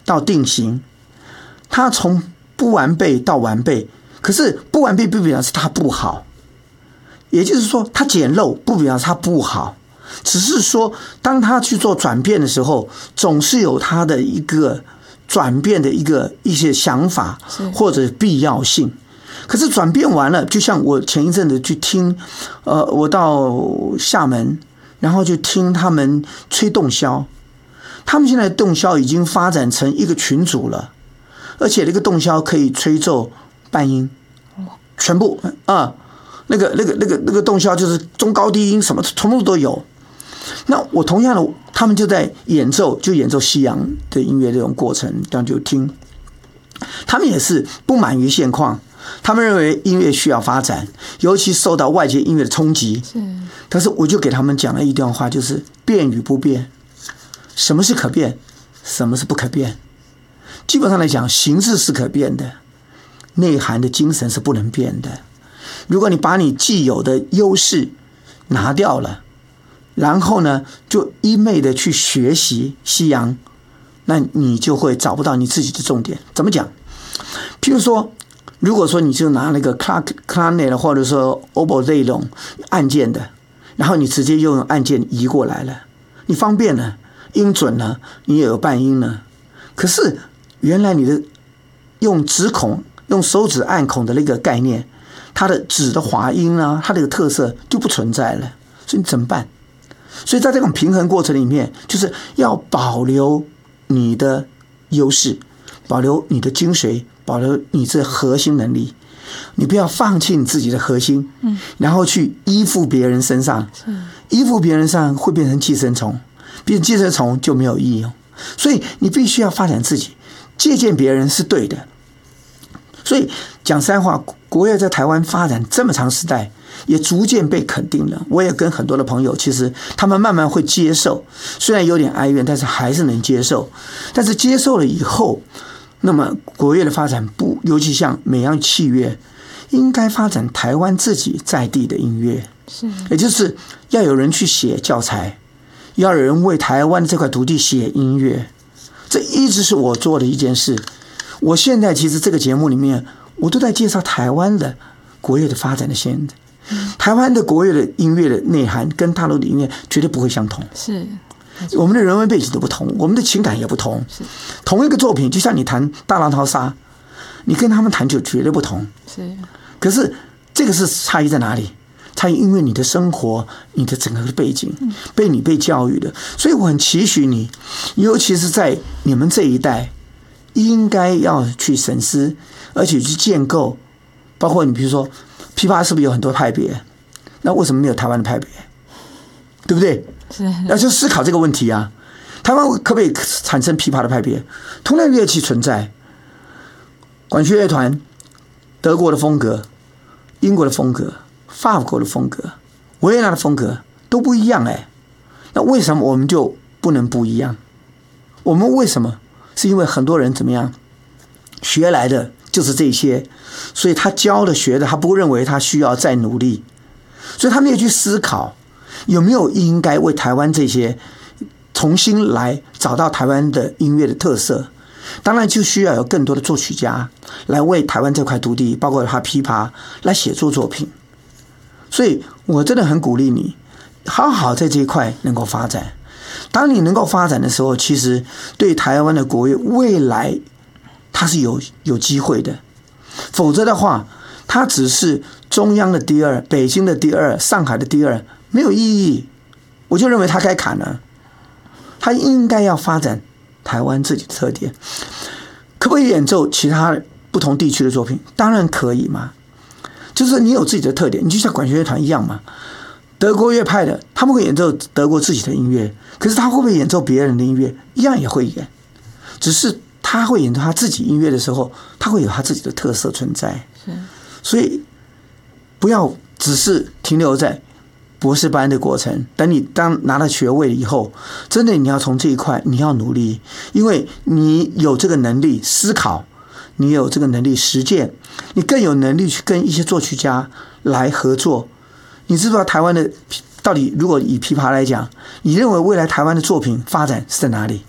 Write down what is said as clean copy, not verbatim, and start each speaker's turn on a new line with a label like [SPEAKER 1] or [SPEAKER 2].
[SPEAKER 1] 到定型，它从不完备到完备，可是不完备不表示它不好，也就是说它简陋不表示它不好，只是说当它去做转变的时候，总是有它的一个转变的一些想法或者必要性。可是转变完了，就像我前一阵子去听，我到厦门，然后就听他们吹洞箫，他们现在洞箫已经发展成一个群组了，而且那个洞箫可以吹奏半音，全部那个洞箫就是中高低音什么全部都有。那我同样的，他们就在演奏西洋的音乐这种过程，这样就听，他们也是不满于现况。他们认为音乐需要发展，尤其受到外界音乐的冲击。但是我就给他们讲了一段话，就是变与不变，什么是可变，什么是不可变。基本上来讲，形式是可变的，内涵的精神是不能变的。如果你把你既有的优势拿掉了，然后呢，就一昧的去学习西洋，那你就会找不到你自己的重点。怎么讲？譬如说，如果说你就拿那个 Clarinet 或者说 oboe 这种按键的，然后你直接用按键移过来了，你方便了，音准了，你也有半音了。可是原来你的用指孔、用手指按孔的那个概念，它的指的滑音啊，它这个特色就不存在了。所以你怎么办？所以在这种平衡过程里面，就是要保留你的优势，保留你的精髓，保留你这核心能力，你不要放弃你自己的核心，然后去依附别人身上，依附别人上会变成寄生虫，变成寄生虫就没有意义。所以你必须要发展自己，借鉴别人是对的。所以讲实在话，国乐在台湾发展这么长时代，也逐渐被肯定了。我也跟很多的朋友，其实他们慢慢会接受，虽然有点哀怨，但是还是能接受。但是接受了以后，那么国乐的发展尤其像美样器乐，应该发展台湾自己在地的音乐，也就是要有人去写教材，要有人为台湾这块土地写音乐。这一直是我做的一件事。我现在其实这个节目里面，我都在介绍台湾的国乐的发展的现在。台湾的国乐的音乐的内涵跟大陆的音乐绝对不会相同。
[SPEAKER 2] 是，
[SPEAKER 1] 我们的人文背景都不同，我们的情感也不同。同一个作品，就像你弹《大浪淘沙》，你跟他们弹就绝对不同。可是这个是差异在哪里？差异因为你的生活，你的整个的背景，被教育的。所以我很期许你，尤其是在你们这一代，应该要去审思，而且去建构。包括你比如说，琵琶是不是有很多派别？那为什么没有台湾的派别？对不对？要去思考这个问题啊。台湾可不可以产生琵琶的派别？同样乐器存在，管弦乐团，德国的风格、英国的风格、法国的风格、维也纳的风格都不一样那为什么我们就不能不一样？我们为什么？是因为很多人怎么样学来的就是这些，所以他教的学的，他不认为他需要再努力，所以他没有去思考有没有应该为台湾这些重新来找到台湾的音乐的特色。当然就需要有更多的作曲家来为台湾这块土地，包括他琵琶来写作品。所以我真的很鼓励你好好在这一块能够发展。当你能够发展的时候，其实对台湾的国乐未来它是有机会的。否则的话，它只是中央的第二，北京的第二，上海的第二，没有意义。我就认为它该砍了，它应该要发展台湾自己的特点。可不可以演奏其他不同地区的作品？当然可以嘛，就是你有自己的特点，你就像管弦乐团一样嘛。德国乐派的他们会演奏德国自己的音乐，可是他会不会演奏别人的音乐？一样也会演，只是他会演奏他自己音乐的时候，他会有他自己的特色存在。所以不要只是停留在博士班的过程，等你拿了学位以后，真的你要从这一块你要努力，因为你有这个能力思考，你有这个能力实践，你更有能力去跟一些作曲家来合作。你知不知道台湾的到底，如果以琵琶来讲，你认为未来台湾的作品发展是在哪里？